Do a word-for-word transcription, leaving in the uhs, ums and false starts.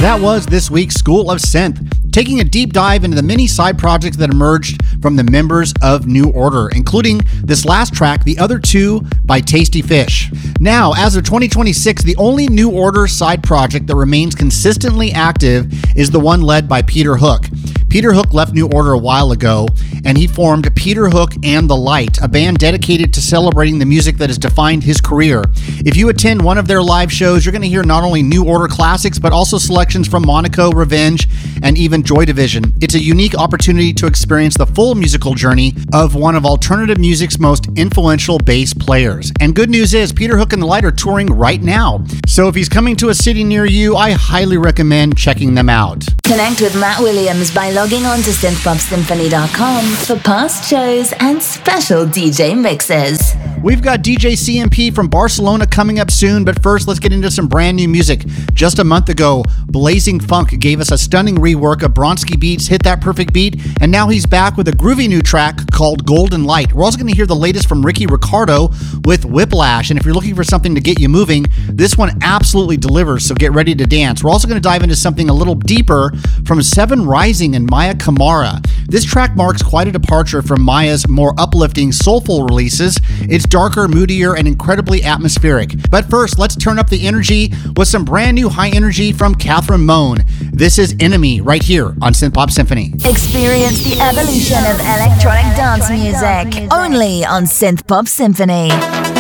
That was this week's School of Synth, taking a deep dive into the many side projects that emerged from the members of New Order, including this last track, The Other Two by Tasty Fish. Now, as of twenty twenty-six, the only New Order side project that remains consistently active is the one led by Peter Hook. Peter Hook left New Order a while ago, and he formed Peter Hook and the Light, a band dedicated to celebrating the music that has defined his career. If you attend one of their live shows, you're going to hear not only New Order classics, but also selections from Monaco, Revenge, and even Joy Division. It's a unique opportunity to experience the full musical journey of one of alternative music's most influential bass players. And good news is, Peter Hook and the Light are touring right now. So if he's coming to a city near you, I highly recommend checking them out. Connect with Matt Williams by logging on to synth pop symphony dot com for past shows and special D J mixes. We've got D J C M P from Barcelona coming up soon, but first let's get into some brand new music. Just a month ago, Blazing Funk gave us a stunning rework of Bronski Beats' Hit That Perfect Beat, and now he's back with a groovy new track called Golden Light. We're also going to hear the latest from Ricky Ricardo with Whiplash, and if you're looking for something to get you moving, this one absolutely delivers, so get ready to dance. We're also going to dive into something a little deeper from Seven Rising and Maya Kamara. This track marks quite a departure from Maya's more uplifting, soulful releases. It's darker, moodier, and incredibly atmospheric. But first, let's turn up the energy with some brand new high energy from Catherine Moan. This is Enemy right here on Synth Pop Symphony. Experience the evolution of electronic dance music only on Synth Pop Symphony.